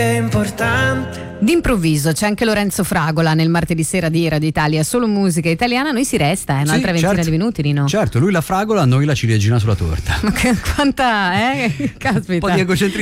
importante. D'improvviso c'è anche Lorenzo Fragola nel martedì sera di Radio Italia, solo musica italiana. Noi si resta un'altra ventina di minuti, Nino. Certo, lui la fragola, noi la ciliegina sulla torta. Ma quanta, caspita. Un po' di egocentrismo